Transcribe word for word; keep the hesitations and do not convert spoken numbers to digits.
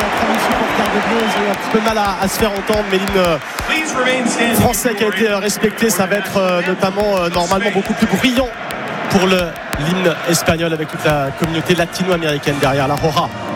quatre mille supporters de Bleu, ils ont eu un petit peu mal à, à se faire entendre, mais l'hymne français qui a été respecté, ça va être euh, notamment euh, normalement beaucoup plus brillant pour le, l'hymne espagnol avec toute la communauté latino-américaine derrière la Roja.